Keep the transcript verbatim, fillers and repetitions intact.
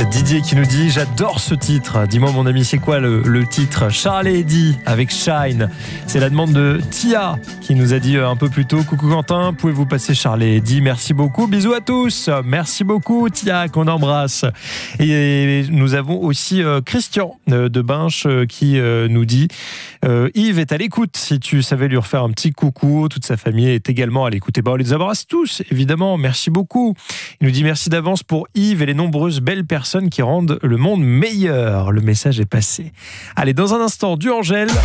Didier qui nous dit « J'adore ce titre ». Dis-moi mon ami, c'est quoi le, le titre ? Charles et Eddie avec Shine. C'est la demande de Tia qui nous a dit un peu plus tôt « Coucou Quentin, pouvez-vous passer Charles et Eddie ? Merci beaucoup, bisous à tous ». Merci beaucoup Tia, qu'on embrasse. Et nous avons aussi Christian de Binche qui nous dit euh, « Yves est à l'écoute, si tu savais lui refaire un petit coucou, toute sa famille est également à l'écoute. » Et ben on les embrasse tous, évidemment, merci beaucoup. Il nous dit « Merci d'avance pour Yves et les nombreuses belles personnes qui rendent le monde meilleur. » Le message est passé. Allez, dans un instant, du Angèle.